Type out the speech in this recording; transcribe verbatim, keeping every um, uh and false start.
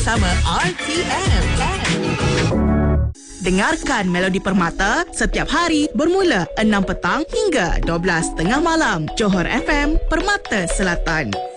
bersama R T M. Dengarkan Melodi Permata setiap hari bermula enam petang hingga dua belas tengah malam. Johor F M, Permata Selatan.